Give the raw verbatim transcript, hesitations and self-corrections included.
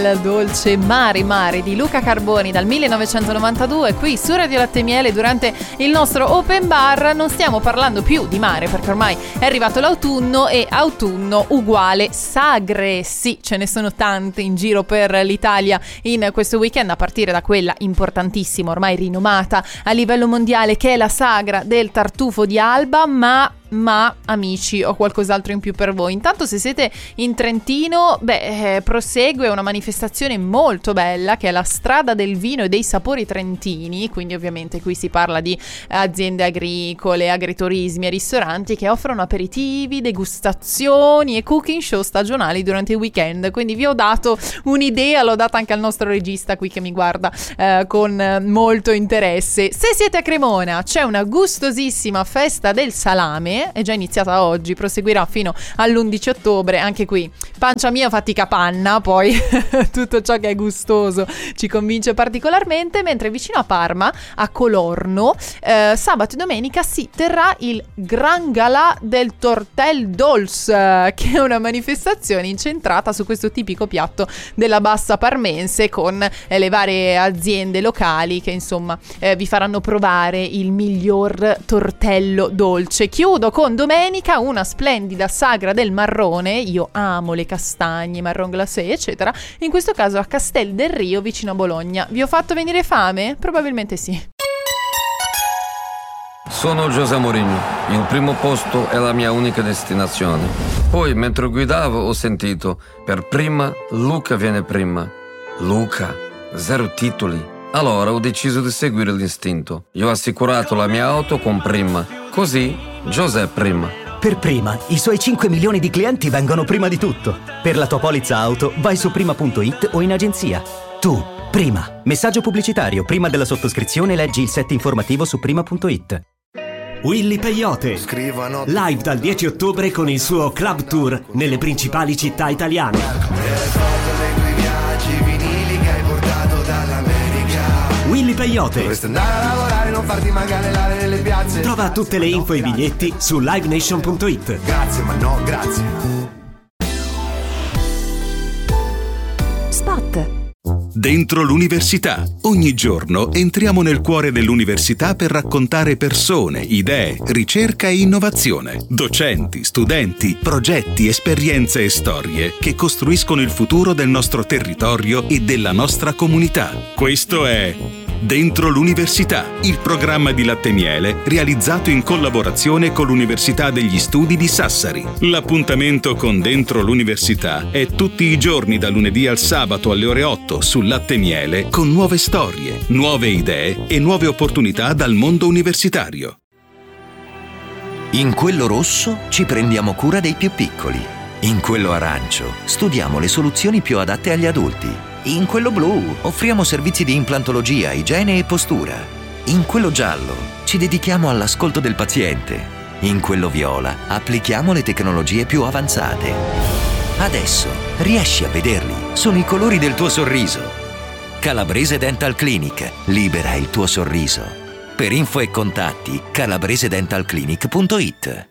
Dolce Mari Mari di Luca Carboni dal millenovecentonovantadue qui su Radio Latte Miele. Durante il nostro open bar non stiamo parlando più di mare, perché ormai è arrivato l'autunno e autunno uguale sagre. Sì, ce ne sono tante in giro per l'Italia in questo weekend, a partire da quella importantissima, ormai rinomata a livello mondiale, che è la sagra del tartufo di Alba. Ma Ma amici, ho qualcos'altro in più per voi. Intanto, se siete in Trentino, beh, eh, prosegue una manifestazione molto bella che è la Strada del Vino e dei Sapori Trentini. Quindi ovviamente qui si parla di aziende agricole, agriturismi e ristoranti che offrono aperitivi, degustazioni e cooking show stagionali durante il weekend. Quindi vi ho dato un'idea, l'ho data anche al nostro regista qui che mi guarda eh, con molto interesse. Se siete a Cremona, c'è una gustosissima festa del salame. È già iniziata oggi, proseguirà fino all'undici ottobre. Anche qui pancia mia fatica panna, poi tutto ciò che è gustoso ci convince particolarmente. Mentre vicino a Parma, a Colorno, eh, sabato e domenica si terrà il Gran Galà del Tortel Dolç, eh, che è una manifestazione incentrata su questo tipico piatto della bassa parmense, con eh, le varie aziende locali che insomma eh, vi faranno provare il miglior tortello dolce. Chiudo con domenica una splendida sagra del marrone. Io amo le castagne, marron glacé eccetera, in questo caso a Castel del Rio vicino a Bologna. Vi ho fatto venire fame? Probabilmente sì. Sono José Mourinho, il primo posto è la mia unica destinazione. Poi mentre guidavo ho sentito, per prima Luca viene prima. Luca, zero titoli. Allora ho deciso di seguire l'istinto. Io ho assicurato la mia auto con Prima, così José prima. Per Prima, i suoi cinque milioni di clienti vengono prima di tutto. Per la tua polizza auto, vai su prima punto it o in agenzia. Tu, Prima. Messaggio pubblicitario. Prima della sottoscrizione leggi il set informativo su prima punto it. Willy Peyote, Scrivano live dal dieci ottobre con il suo club tour nelle principali città italiane. Willy Peyote. Dovresti andare a lavorare, non farti maganellare nelle piazze. Trova tutte le info e i biglietti su live nation punto it. Grazie, ma no, grazie. Spot. Dentro l'università. Ogni giorno entriamo nel cuore dell'università per raccontare persone, idee, ricerca e innovazione. Docenti, studenti, progetti, esperienze e storie che costruiscono il futuro del nostro territorio e della nostra comunità. Questo è Dentro l'università, il programma di Latte Miele realizzato in collaborazione con l'Università degli Studi di Sassari. L'appuntamento con Dentro l'università è tutti i giorni da lunedì al sabato alle ore otto su Latte Miele, con nuove storie, nuove idee e nuove opportunità dal mondo universitario. In quello rosso ci prendiamo cura dei più piccoli. In quello arancio studiamo le soluzioni più adatte agli adulti. In quello blu offriamo servizi di implantologia, igiene e postura. In quello giallo ci dedichiamo all'ascolto del paziente. In quello viola applichiamo le tecnologie più avanzate. Adesso riesci a vederli, sono i colori del tuo sorriso. Calabrese Dental Clinic, libera il tuo sorriso. Per info e contatti calabrese dental clinic punto it.